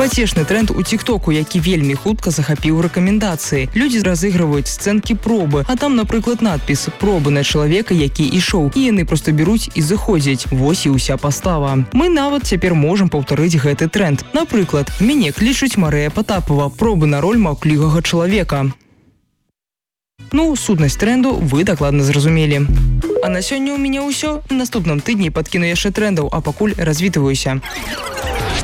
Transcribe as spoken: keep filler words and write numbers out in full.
Пацешны тренд у тиктоку, які вельмі хутка захапіў рэкамендацыі. Людзі разыгрываюць сцэнкі пробы, а там, напрыклад, надпіс «Пробы на чалавека, які ішоў», і яны проста беруць і заходзяць. Вось і ўся пастава. Мы нават цяпер можам паўтарыць гэты тренд. Напрыклад, мяне клічуць Марыя Патапова, пробы на роль маўклівага чалавека. Ну, сутнасць тренду вы дакладна зразумелі. А на сёння ў мяне ўсё. На наступным тыдні падкіну яшчэ трендаў, а пакуль развітваюся.